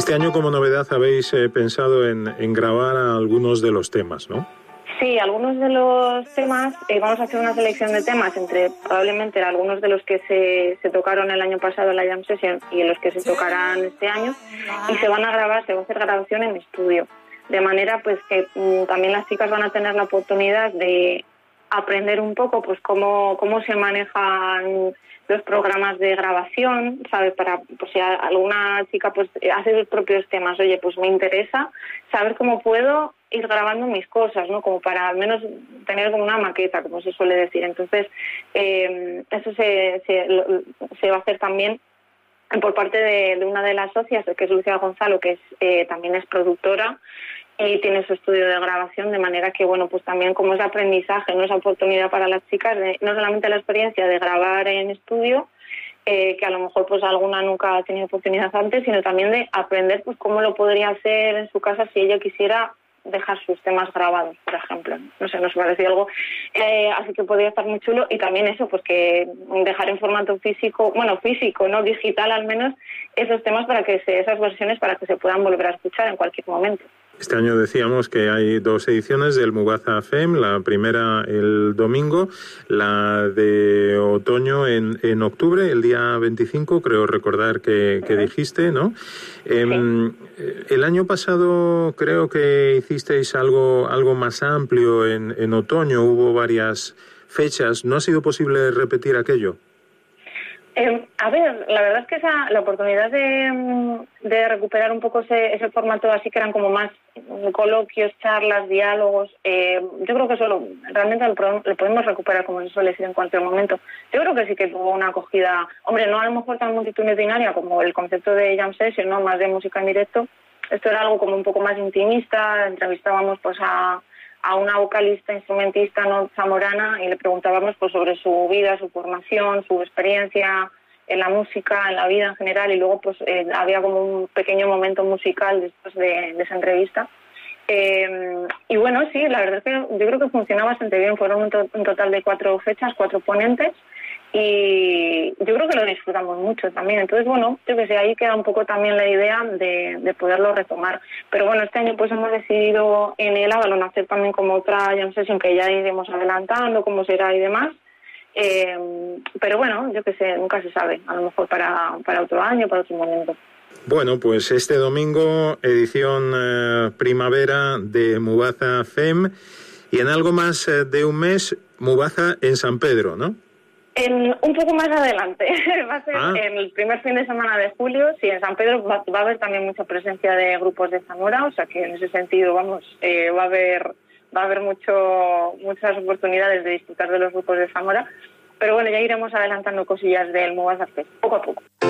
Este año, como novedad, habéis pensado en grabar algunos de los temas, ¿no? Sí, algunos de los temas, vamos a hacer una selección de temas entre probablemente algunos de los que se tocaron el año pasado en la Jam Session y en los que se tocarán este año, y se van a grabar, se va a hacer grabación en estudio, de manera pues que también las chicas van a tener la oportunidad de aprender un poco pues cómo se manejan los programas de grabación, ¿sabes? Para pues si alguna chica pues hace sus propios temas, oye, pues me interesa saber cómo puedo ir grabando mis cosas, ¿no? Como para al menos tener como una maqueta, como se suele decir. Entonces, eso se va a hacer también por parte de una de las socias, que es Lucía Gonzalo, que también es productora y tiene su estudio de grabación, de manera que, bueno, pues también como es aprendizaje, no es oportunidad para las chicas, no solamente la experiencia de grabar en estudio, que a lo mejor pues alguna nunca ha tenido oportunidad antes, sino también de aprender pues cómo lo podría hacer en su casa si ella quisiera dejar sus temas grabados, por ejemplo. No sé, nos pareció algo así que podría estar muy chulo. Y también eso, pues que dejar en formato físico, no digital al menos, esos temas esas versiones para que se puedan volver a escuchar en cualquier momento. Este año decíamos que hay 2 ediciones del Mubaza FEM, la primera el domingo, la de otoño en octubre, el día 25, creo recordar que dijiste, ¿no? Sí. El año pasado creo que hicisteis algo más amplio en otoño, hubo varias fechas, ¿no ha sido posible repetir aquello? A ver, la verdad es que la oportunidad de recuperar un poco ese formato así que eran como más coloquios, charlas, diálogos, yo creo que eso realmente lo podemos recuperar, como se suele decir, en cualquier momento. Yo creo que sí que tuvo una acogida, hombre, no a lo mejor tan multitudinaria como el concepto de Jam Session, ¿no? Más de música en directo. Esto era algo como un poco más intimista, entrevistábamos pues a una vocalista, instrumentista no zamorana, y le preguntábamos pues sobre su vida, su formación, su experiencia en la música, en la vida en general, y luego pues había como un pequeño momento musical después de esa entrevista. Y bueno, sí, la verdad es que yo creo que funcionó bastante bien. Fueron un total de 4 fechas, 4 ponentes, y yo creo que lo disfrutamos mucho también. Entonces, bueno, yo que sé, ahí queda un poco también la idea de poderlo retomar. Pero bueno, este año pues hemos decidido en el Avalon hacer también como otra Jam Session que ya iremos adelantando cómo será y demás. Pero bueno, yo que sé, nunca se sabe, a lo mejor para otro año, para otro momento. Bueno, pues este domingo edición primavera de Mubaza FEM, y en algo más de un mes Mubaza en San Pedro, ¿no? Un poco más adelante, va a ser en el primer fin de semana de julio. Sí, en San Pedro va a haber también mucha presencia de grupos de Zamora, o sea que en ese sentido, vamos, va a haber muchas oportunidades de disfrutar de los grupos de Zamora. Pero bueno, ya iremos adelantando cosillas del Mubaza FEM, poco a poco.